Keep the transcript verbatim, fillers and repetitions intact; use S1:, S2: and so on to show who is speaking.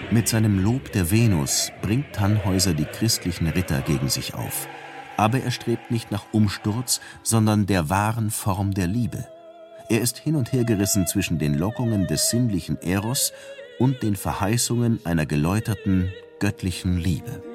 S1: Mit seinem Lob der Venus bringt Tannhäuser die christlichen Ritter gegen sich auf. Aber er strebt nicht nach Umsturz, sondern der wahren Form der Liebe. Er ist hin und her gerissen zwischen den Lockungen des sinnlichen Eros und den Verheißungen einer geläuterten, göttlichen Liebe.